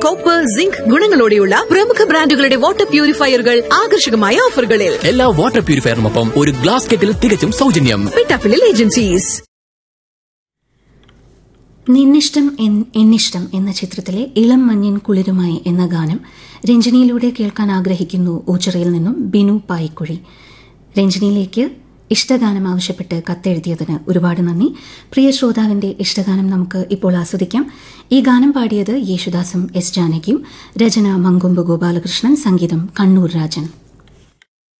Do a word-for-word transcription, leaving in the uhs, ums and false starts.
Copper, zinc ഗുണങ്ങളോടെയുള്ള പ്രമുഖ ബ്രാൻഡുകളുടെ water പ്യൂരിഫയറുകൾ ആകർഷകമായ ഓഫറുകളിൽ. എല്ലാ വാട്ടർ പ്യൂരിഫയറിനൊപ്പം ഒരു ഗ്ലാസ് കെറ്റിൽ തികച്ചും സൗജന്യം. പിട്ടാപ്പിളിൽ ഏജൻസീസ്. നിന്നിഷ്ടം എന്നിഷ്ടം എന്ന ചിത്രത്തിലെ ഇളം മഞ്ഞിൻ കുളിരുമായി എന്ന ഗാനം രഞ്ജനിയിലൂടെ കേൾക്കാൻ ആഗ്രഹിക്കുന്നു ഓച്ചിറയിൽ നിന്നും ബിനു പായിക്കുഴി. രഞ്ജനിയിലേക്ക് ഇഷ്ടഗാനം ആവശ്യപ്പെട്ട് കത്തെഴുതിയതിന് ഒരുപാട് നന്ദി. പ്രിയ ശ്രോതാവിന്റെ ഇഷ്ടഗാനം നമുക്ക് ഇപ്പോൾ ആസ്വദിക്കാം. ഈ ഗാനം പാടിയത് യേശുദാസും എസ് ജാനകിയും. രചന മങ്കൊമ്പ് ഗോപാലകൃഷ്ണൻ, സംഗീതം കണ്ണൂർ രാജൻ.